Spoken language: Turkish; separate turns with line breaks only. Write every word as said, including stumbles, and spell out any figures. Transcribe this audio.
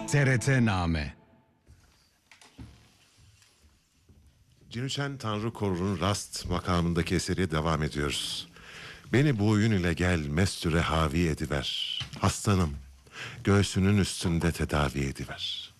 T R T-Name.
Cinüçen Tanrı Korur'un Rast makamındaki eseri devam ediyoruz. Beni bu oyun ile gel mestüre havi ediver. Hastanım, göğsünün üstünde tedavi ediver.